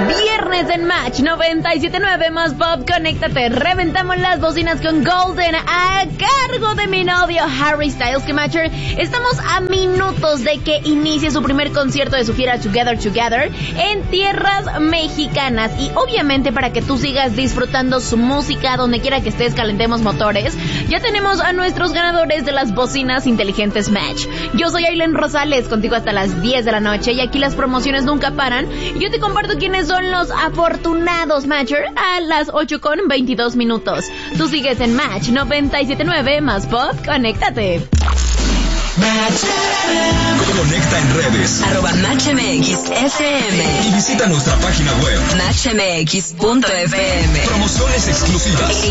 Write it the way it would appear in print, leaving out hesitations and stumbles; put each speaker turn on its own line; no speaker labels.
Viernes en Match 97.9 más Pop, conéctate. Reventamos las bocinas con Golden a cargo de mi novio Harry Styles. Que Matcher, estamos a minutos de que inicie su primer concierto de su gira Together Together en tierras mexicanas. Y obviamente para que tú sigas disfrutando su música donde quiera que estés, calentemos motores. Ya tenemos a nuestros ganadores de las bocinas inteligentes Match. Yo soy Aileen Rosales, contigo hasta las 10 de la noche y aquí las promociones nunca paran. Yo te comparto quiénes son los afortunados Matcher a las 8:22. Tú sigues en Match 97.9 más Pop, conéctate.
Conecta en redes
@MatchMXFM
y visita nuestra página web
MatchMX.fm.
Promociones exclusivas,